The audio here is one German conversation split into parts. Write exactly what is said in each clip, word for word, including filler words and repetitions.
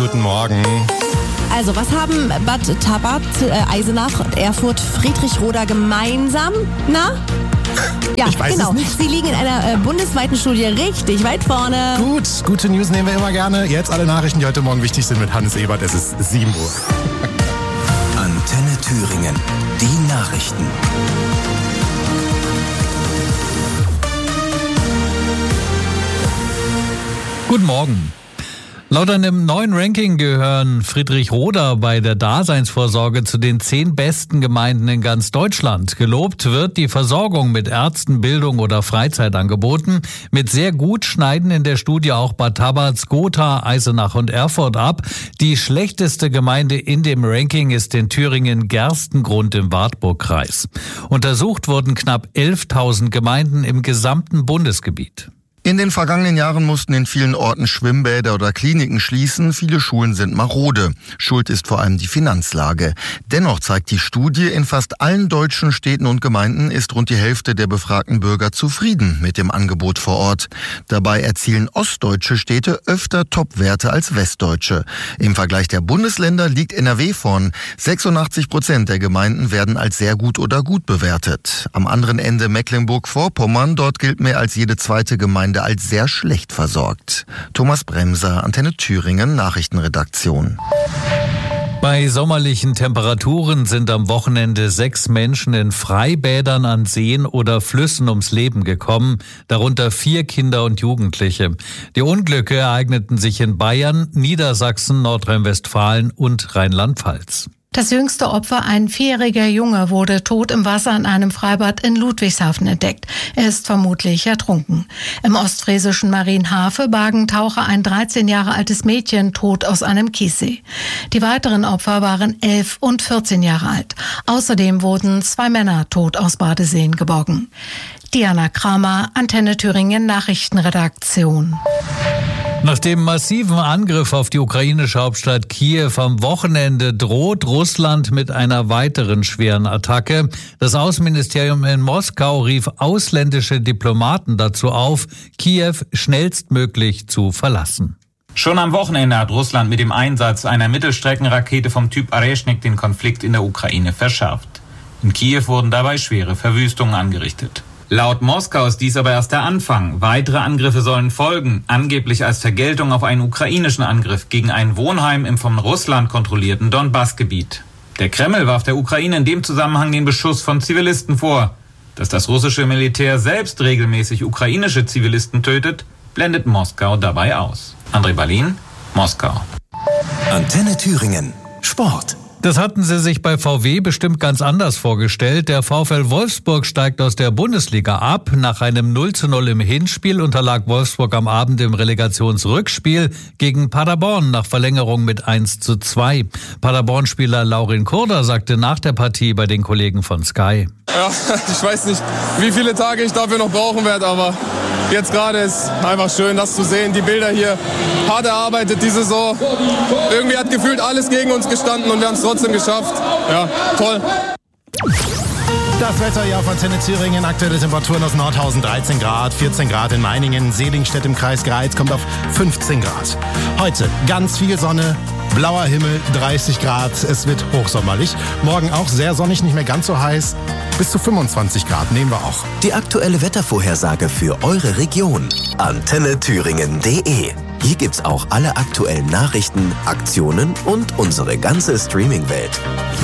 guten Morgen. Also, was haben Bad Tabat, äh, Eisenach, Erfurt, Friedrichroda gemeinsam? Na? Ja, ich weiß genau. Es nicht. Sie liegen in einer äh, bundesweiten Studie richtig weit vorne. Gut, gute News nehmen wir immer gerne. Jetzt alle Nachrichten, die heute Morgen wichtig sind mit Hannes Ebert. Es ist sieben Uhr. Antenne Thüringen. Die Nachrichten. Guten Morgen. Laut einem neuen Ranking gehören Friedrichroda bei der Daseinsvorsorge zu den zehn besten Gemeinden in ganz Deutschland. Gelobt wird die Versorgung mit Ärzten, Bildung oder Freizeitangeboten. Mit sehr gut schneiden in der Studie auch Bad Tabat, Gotha, Eisenach und Erfurt ab. Die schlechteste Gemeinde in dem Ranking ist in Thüringen Gerstengrund im Wartburgkreis. Untersucht wurden knapp elftausend Gemeinden im gesamten Bundesgebiet. In den vergangenen Jahren mussten in vielen Orten Schwimmbäder oder Kliniken schließen. Viele Schulen sind marode. Schuld ist vor allem die Finanzlage. Dennoch zeigt die Studie, in fast allen deutschen Städten und Gemeinden ist rund die Hälfte der befragten Bürger zufrieden mit dem Angebot vor Ort. Dabei erzielen ostdeutsche Städte öfter Topwerte als westdeutsche. Im Vergleich der Bundesländer liegt N R W vorn. sechsundachtzig Prozent der Gemeinden werden als sehr gut oder gut bewertet. Am anderen Ende Mecklenburg-Vorpommern, dort gilt mehr als jede zweite Gemeinde als sehr schlecht versorgt. Thomas Bremser, Antenne Thüringen, Nachrichtenredaktion. Bei sommerlichen Temperaturen sind am Wochenende sechs Menschen in Freibädern an Seen oder Flüssen ums Leben gekommen, darunter vier Kinder und Jugendliche. Die Unglücke ereigneten sich in Bayern, Niedersachsen, Nordrhein-Westfalen und Rheinland-Pfalz. Das jüngste Opfer, ein vierjähriger Junge, wurde tot im Wasser in einem Freibad in Ludwigshafen entdeckt. Er ist vermutlich ertrunken. Im ostfriesischen Marienhafe bargen Taucher ein dreizehn Jahre altes Mädchen tot aus einem Kiessee. Die weiteren Opfer waren elf und vierzehn Jahre alt. Außerdem wurden zwei Männer tot aus Badeseen geborgen. Diana Kramer, Antenne Thüringen Nachrichtenredaktion. Nach dem massiven Angriff auf die ukrainische Hauptstadt Kiew am Wochenende droht Russland mit einer weiteren schweren Attacke. Das Außenministerium in Moskau rief ausländische Diplomaten dazu auf, Kiew schnellstmöglich zu verlassen. Schon am Wochenende hat Russland mit dem Einsatz einer Mittelstreckenrakete vom Typ Areshnik den Konflikt in der Ukraine verschärft. In Kiew wurden dabei schwere Verwüstungen angerichtet. Laut Moskau ist dies aber erst der Anfang. Weitere Angriffe sollen folgen, angeblich als Vergeltung auf einen ukrainischen Angriff gegen ein Wohnheim im von Russland kontrollierten Donbass-Gebiet. Der Kreml warf der Ukraine in dem Zusammenhang den Beschuss von Zivilisten vor. Dass das russische Militär selbst regelmäßig ukrainische Zivilisten tötet, blendet Moskau dabei aus. André Berlin, Moskau. Antenne Thüringen. Sport. Das hatten sie sich bei V W bestimmt ganz anders vorgestellt. Der VfL Wolfsburg steigt aus der Bundesliga ab. Nach einem null zu null im Hinspiel unterlag Wolfsburg am Abend im Relegationsrückspiel gegen Paderborn nach Verlängerung mit eins zu zwei. Paderborn-Spieler Laurin Kurda sagte nach der Partie bei den Kollegen von Sky: Ja, ich weiß nicht, wie viele Tage ich dafür noch brauchen werde, aber jetzt gerade ist einfach schön, das zu sehen. Die Bilder hier, hart erarbeitet die Saison. Irgendwie hat gefühlt alles gegen uns gestanden und wir haben es trotzdem geschafft. Ja, toll. Das Wetter hier auf Antenne Thüringen. Aktuelle Temperaturen aus Nordhausen dreizehn Grad, vierzehn Grad in Meiningen, Seligenstedt im Kreis Greiz kommt auf fünfzehn Grad. Heute ganz viel Sonne, blauer Himmel, dreißig Grad. Es wird hochsommerlich. Morgen auch sehr sonnig, nicht mehr ganz so heiß. Bis zu fünfundzwanzig Grad nehmen wir auch. Die aktuelle Wettervorhersage für eure Region. antenne thüringen punkt de. Hier gibt's auch alle aktuellen Nachrichten, Aktionen und unsere ganze Streaming-Welt.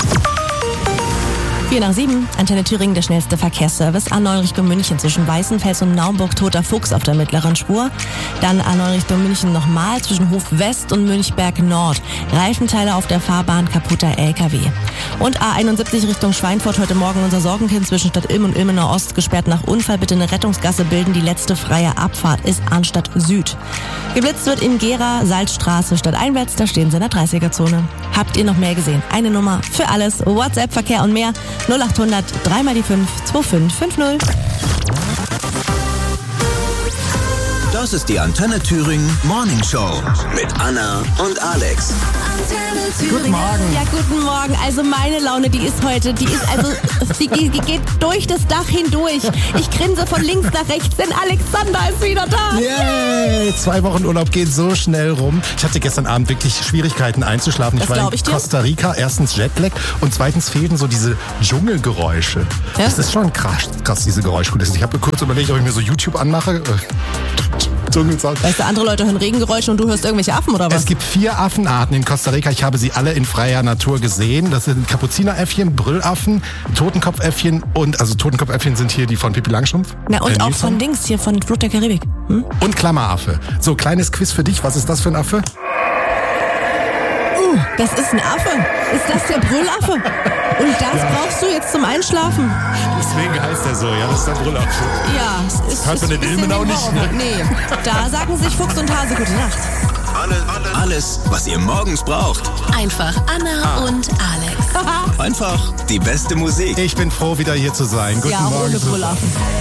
vier nach sieben, Antenne Thüringen, der schnellste Verkehrsservice. A neun Richtung München zwischen Weißenfels und Naumburg, Toter Fuchs auf der mittleren Spur. Dann A neun Richtung München nochmal zwischen Hof West und Münchberg Nord. Reifenteile auf der Fahrbahn, kaputter L K W. Und A einundsiebzig Richtung Schweinfurt, heute Morgen unser Sorgenkind zwischen Stadt Ilm und Ilmenau Ost gesperrt nach Unfall. Bitte eine Rettungsgasse bilden. Die letzte freie Abfahrt ist Arnstadt Süd. Geblitzt wird in Gera, Salzstraße stadteinwärts, da stehen sie in der dreißiger-Zone. Habt ihr noch mehr gesehen? Eine Nummer für alles, WhatsApp, Verkehr und mehr. null achthundert, drei mal die fünf, zwei fünf fünf null. Das ist die Antenne Thüringen Morning Show mit Anna und Alex. Antenne Thüringen. Guten Morgen. Ja, guten Morgen. Also meine Laune, die ist heute, die ist also, die, die geht durch das Dach hindurch. Ich grinse von links nach rechts, denn Alexander ist wieder da. Yay! Zwei Wochen Urlaub gehen so schnell rum. Ich hatte gestern Abend wirklich Schwierigkeiten einzuschlafen. Das ich war glaub in ich dir. Costa Rica. Erstens Jetlag und zweitens fehlten so diese Dschungelgeräusche. Ja? Das ist schon krass, krass diese Geräuschkulisse. Ich habe kurz überlegt, ob ich mir so YouTube anmache. Dschungelsound. Weißt du, andere Leute hören Regengeräusche und du hörst irgendwelche Affen oder was? Es gibt vier Affenarten in Costa Rica. Ich habe sie alle in freier Natur gesehen. Das sind Kapuzineräffchen, Brüllaffen, Totenkopfäffchen und, also Totenkopfäffchen sind hier die von Pippi Langstrumpf. Na und Äh, auch Nilsson. von Dings hier, von Flut der Karibik. Hm? Und Klammeraffe. So, kleines Quiz für dich. Was ist das für ein Affe? Uh, das ist ein Affe. Ist das der Brüllaffe? Und das brauchst du jetzt zum Einschlafen? Deswegen heißt er so, ja, das ist der Brüllaffe. Ja, es ist. Hört man ist den ein Ilmen bisschen auch wie nicht, Horror. ne? Nee, da sagen sich Fuchs und Hase gute Nacht. Alles, was ihr morgens braucht. Einfach Anna und Alex. Einfach die beste Musik. Ich bin froh, wieder hier zu sein. Guten Ja, auch Morgen. ohne Brüllaffen.